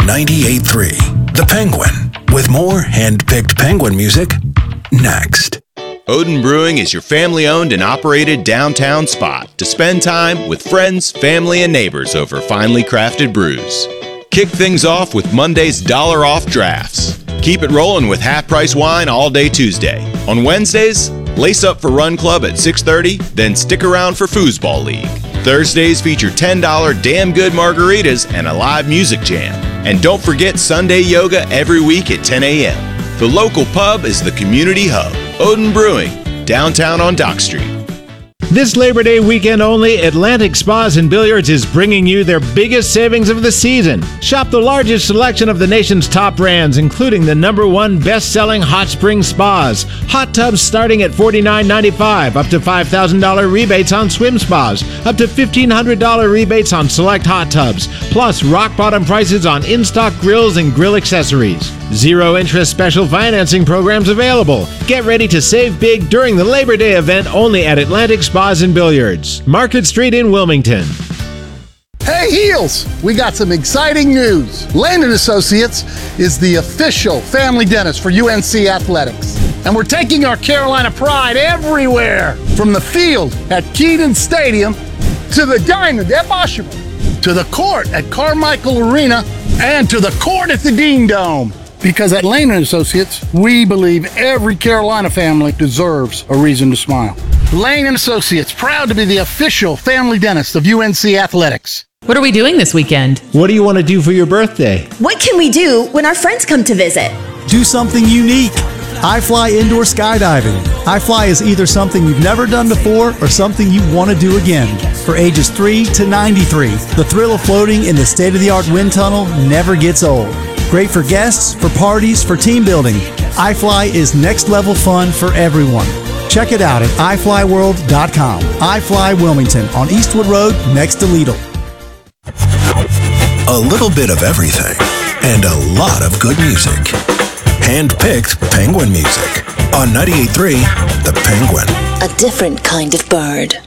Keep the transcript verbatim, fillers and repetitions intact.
ninety-eight point three The Penguin, with more hand-picked Penguin music next. Odin Brewing is your family-owned and operated downtown spot to spend time with friends, family, and neighbors over finely crafted brews. Kick things off with Monday's dollar off drafts. Keep it rolling with half-price wine all day Tuesday. On Wednesdays, lace up for Run Club at six thirty, then stick around for Foosball League. Thursdays feature ten dollars damn good margaritas and a live music jam. And don't forget Sunday yoga every week at ten a.m. The local pub is the community hub, Odin Brewing, downtown on Dock Street. This Labor Day weekend only, Atlantic Spas and Billiards is bringing you their biggest savings of the season. Shop the largest selection of the nation's top brands, including the number one best-selling hot spring spas. Hot tubs starting at forty-nine ninety-five, up to five thousand dollars rebates on swim spas, up to fifteen hundred dollars rebates on select hot tubs, plus rock-bottom prices on in-stock grills and grill accessories. Zero interest special financing programs available. Get ready to save big during the Labor Day event only at Atlantic Spas and Billiards, Market Street in Wilmington. Hey Heels, we got some exciting news. Lane and Associates is the official family dentist for U N C Athletics. And we're taking our Carolina pride everywhere. From the field at Keaton Stadium to the diamond at Oshawa, to the court at Carmichael Arena, and to the court at the Dean Dome. Because at Lane and Associates, we believe every Carolina family deserves a reason to smile. Lane and Associates, proud to be the official family dentist of U N C Athletics. What are we doing this weekend? What do you want to do for your birthday? What can we do when our friends come to visit? Do something unique. iFly Indoor Skydiving. iFly is either something you've never done before or something you want to do again. For ages three to ninety-three, the thrill of floating in the state-of-the-art wind tunnel never gets old. Great for guests, for parties, for team building. iFly is next-level fun for everyone. Check it out at i fly world dot com. iFly Wilmington on Eastwood Road next to Lidl. A little bit of everything and a lot of good music. Hand-picked Penguin music on ninety-eight point three The Penguin. A different kind of bird.